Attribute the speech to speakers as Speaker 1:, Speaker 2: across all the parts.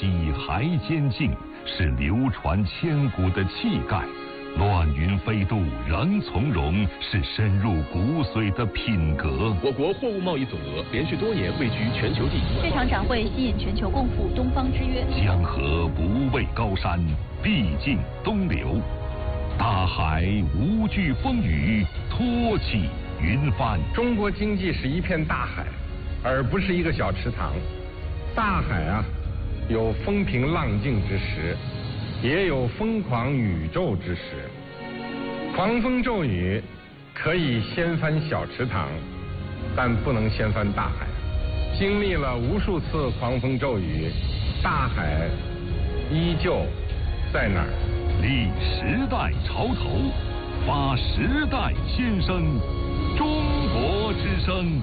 Speaker 1: 气还坚劲，是流传千古的气概。乱云飞渡仍从容，是深入骨髓的品格。
Speaker 2: 我国货物贸易总额连续多年位居全球第一。
Speaker 3: 这场展会吸引全球共赴东方之约。
Speaker 1: 江河不畏高山，必尽东流。大海无惧风雨，托起云帆。
Speaker 4: 中国经济是一片大海，而不是一个小池塘。大海啊，有风平浪静之时，也有疯狂宇宙之时。狂风骤雨可以掀翻小池塘，但不能掀翻大海。经历了无数次狂风骤雨，大海依旧在那儿。
Speaker 1: 立时代潮头，发时代先声，中国之声。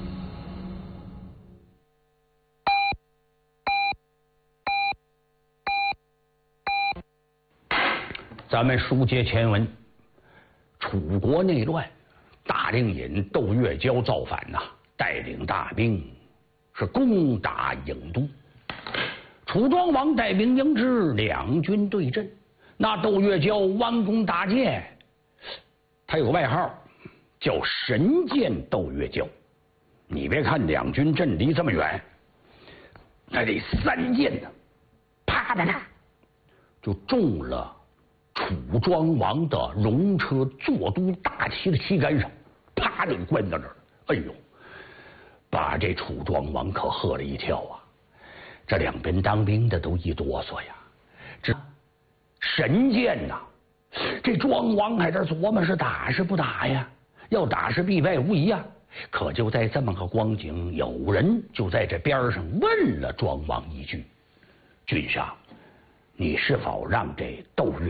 Speaker 5: 咱们书接前文，楚国内乱，大令尹窦月娇造反呐，带领大兵是攻打郢都。楚庄王带兵迎之，两军对阵。那窦月娇弯弓搭箭，他有个外号叫神箭窦月娇。你别看两军阵离这么远，那得三箭呢，啪啪啪就中了楚庄王的戎车坐都大旗的旗杆上，啪就关到那儿。哎呦，把这楚庄王可吓了一跳啊！这两边当兵的都一哆嗦呀。这神箭呐，这庄王还在琢磨是打是不打呀？要打是必败无疑啊！可就在这么个光景，有人就在这边上问了庄王一句：“君上，你是否让这窦月